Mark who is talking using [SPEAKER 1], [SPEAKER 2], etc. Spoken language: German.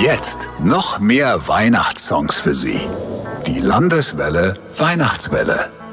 [SPEAKER 1] Jetzt noch mehr Weihnachtssongs für Sie. Die Landeswelle Weihnachtswelle.